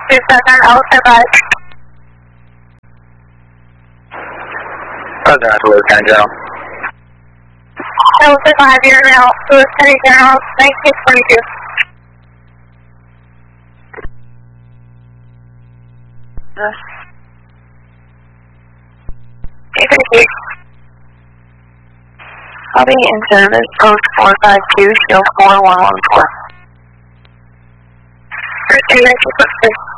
I'll survive. President, Lieutenant General. I'll survive your now. Lieutenant General, 1922. I'll be in service, post 452, shield 4114. First, 1922.